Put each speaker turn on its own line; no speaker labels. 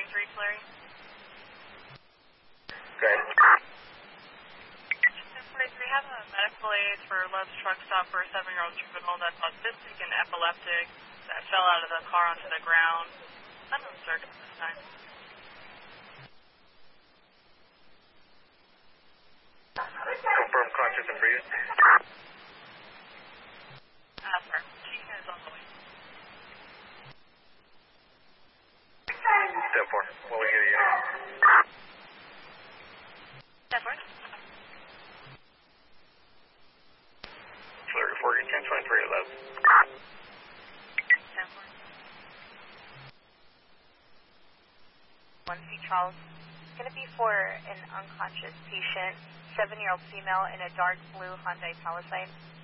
Flurry.
Good.
We have a medical aid for Love's truck stop for a 7-year-old juvenile that's autistic and epileptic that fell out of the car onto the ground. Unknown circumstance this time.
Confirm conscious and breathing.
Sir, she is on the way.
Step 4. When we get a unit.
Step 4.
Flurry 4, 1023 to Love.
Step 4.
1C Charles. It's going to be for an unconscious patient, 7-year-old female in a dark blue Hyundai Palisade.